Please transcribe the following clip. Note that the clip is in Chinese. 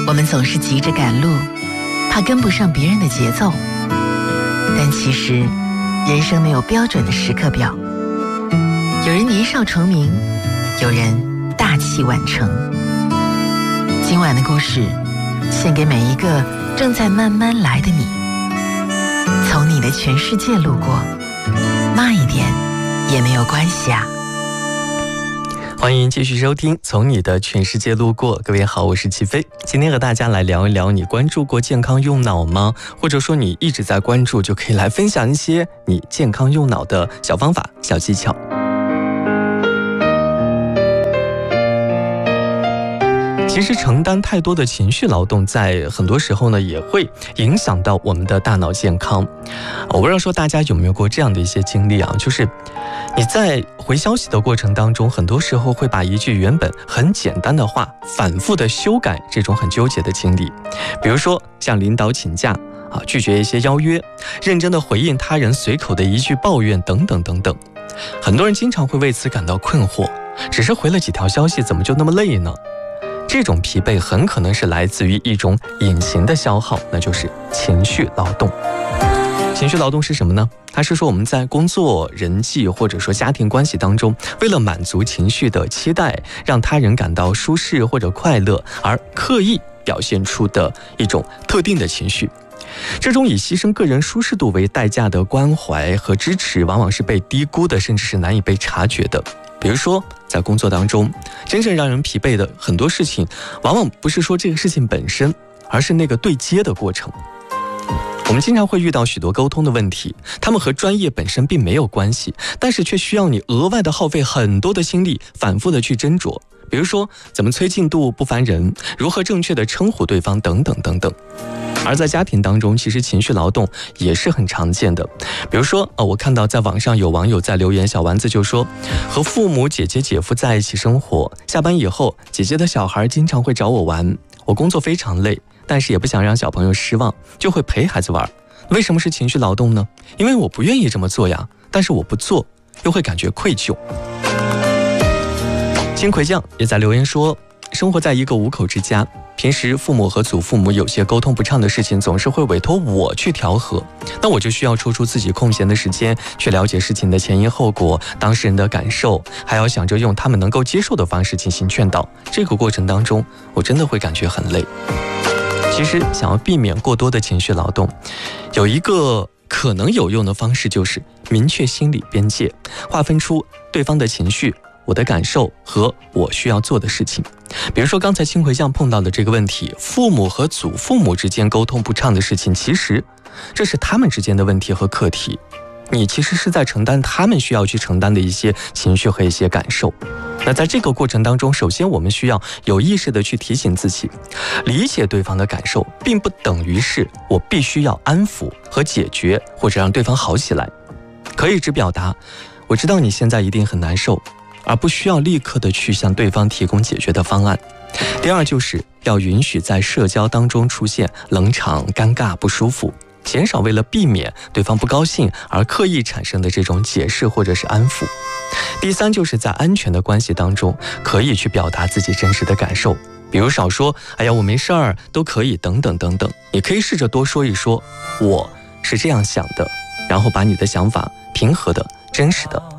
我们总是急着赶路，怕跟不上别人的节奏。但其实，人生没有标准的时刻表。有人年少成名，有人大器晚成。今晚的故事，献给每一个正在慢慢来的你。从你的全世界路过，慢一点也没有关系啊。 欢迎继续收听从你的全世界路过。各位好，我是齐飞。今天和大家来聊一聊，你关注过健康用脑吗？或者说你一直在关注，就可以来分享一些你健康用脑的小方法、小技巧。其实承担太多的情绪劳动，在很多时候呢，也会影响到我们的大脑健康。我不知道说大家有没有过这样的一些经历啊，就是你在回消息的过程当中，很多时候会把一句原本很简单的话反复的修改，这种很纠结的经历。比如说向领导请假拒绝一些邀约，认真的回应他人随口的一句抱怨等等等等。很多人经常会为此感到困惑，只是回了几条消息，怎么就那么累呢？这种疲惫很可能是来自于一种隐形的消耗，那就是情绪劳动。情绪劳动是什么呢？它是说我们在工作、人际或者说家庭关系当中，为了满足情绪的期待，让他人感到舒适或者快乐，而刻意表现出的一种特定的情绪。这种以牺牲个人舒适度为代价的关怀和支持，往往是被低估的，甚至是难以被察觉的。比如说在工作当中，真正让人疲惫的很多事情，往往不是说这个事情本身，而是那个对接的过程。我们经常会遇到许多沟通的问题，他们和专业本身并没有关系，但是却需要你额外的耗费很多的心力，反复的去斟酌。比如说怎么催进度不烦人，如何正确的称呼对方等等等等。而在家庭当中，其实情绪劳动也是很常见的。比如说我看到在网上有网友在留言，小丸子就说，和父母、姐姐、姐夫在一起生活，下班以后姐姐的小孩经常会找我玩，我工作非常累，但是也不想让小朋友失望，就会陪孩子玩。为什么是情绪劳动呢？因为我不愿意这么做呀，但是我不做又会感觉愧疚。金葵酱也在留言说，生活在一个五口之家，平时父母和祖父母有些沟通不畅的事情，总是会委托我去调和，那我就需要抽出自己空闲的时间，去了解事情的前因后果、当事人的感受，还要想着用他们能够接受的方式进行劝导。这个过程当中，我真的会感觉很累。其实想要避免过多的情绪劳动，有一个可能有用的方式，就是明确心理边界，划分出对方的情绪、我的感受和我需要做的事情。比如说刚才青葵酱碰到的这个问题，父母和祖父母之间沟通不畅的事情，其实这是他们之间的问题和课题，你其实是在承担他们需要去承担的一些情绪和一些感受。那在这个过程当中，首先我们需要有意识的去提醒自己，理解对方的感受并不等于是我必须要安抚和解决或者让对方好起来，可以只表达我知道你现在一定很难受，而不需要立刻的去向对方提供解决的方案。第二，就是要允许在社交当中出现冷场、尴尬、不舒服，减少为了避免对方不高兴而刻意产生的这种解释或者是安抚。第三，就是在安全的关系当中，可以去表达自己真实的感受，比如少说哎呀我没事儿都可以等等等等，你可以试着多说一说我是这样想的，然后把你的想法平和的、真实的